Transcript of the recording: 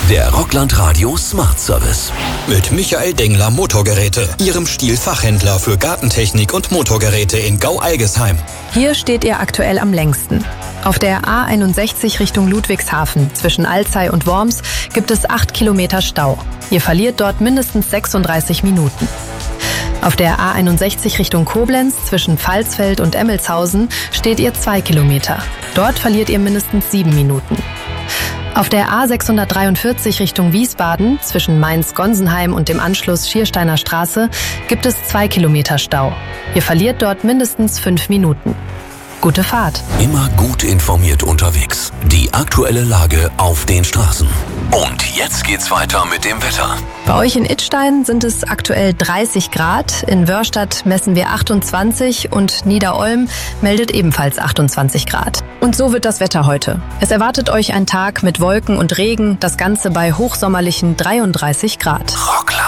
Der Rockland Radio Smart Service. Mit Michael Dengler Motorgeräte, Ihrem Stihl-Fachhändler für Gartentechnik und Motorgeräte in Gau-Algesheim. Hier steht ihr aktuell am längsten. Auf der A61 Richtung Ludwigshafen zwischen Alzey und Worms gibt es 8 Kilometer Stau. Ihr verliert dort mindestens 36 Minuten. Auf der A61 Richtung Koblenz zwischen Pfalzfeld und Emmelshausen steht ihr 2 Kilometer. Dort verliert ihr mindestens 7 Minuten. Auf der A643 Richtung Wiesbaden zwischen Mainz-Gonsenheim und dem Anschluss Schiersteiner Straße gibt es 2 Kilometer Stau. Ihr verliert dort mindestens 5 Minuten. Gute Fahrt. Immer gut informiert unterwegs. Die aktuelle Lage auf den Straßen. Und jetzt geht's weiter mit dem Wetter. Bei euch in Idstein sind es aktuell 30 Grad. In Wörstadt messen wir 28 und Niederolm meldet ebenfalls 28 Grad. Und so wird das Wetter heute. Es erwartet euch ein Tag mit Wolken und Regen, das Ganze bei hochsommerlichen 33 Grad. Rockland.